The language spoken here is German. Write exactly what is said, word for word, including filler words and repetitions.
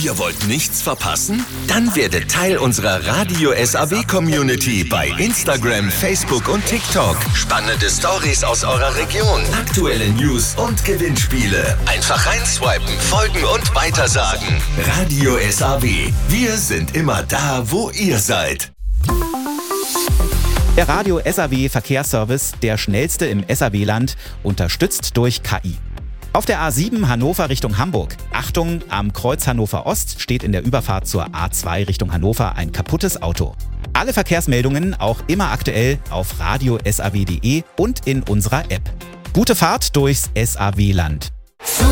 Ihr wollt nichts verpassen? Dann werdet Teil unserer Radio S A W-Community bei Instagram, Facebook und TikTok. Spannende Stories aus eurer Region, aktuelle News und Gewinnspiele. Einfach reinswipen, folgen und weitersagen. Radio S A W. Wir sind immer da, wo ihr seid. Der Radio S A W Verkehrsservice, der schnellste im S A W-Land, unterstützt durch K I. Auf der A sieben Hannover Richtung Hamburg. Achtung, am Kreuz Hannover Ost steht in der Überfahrt zur A zwei Richtung Hannover ein kaputtes Auto. Alle Verkehrsmeldungen auch immer aktuell auf radio S A W punkt de und in unserer App. Gute Fahrt durchs S A W-Land.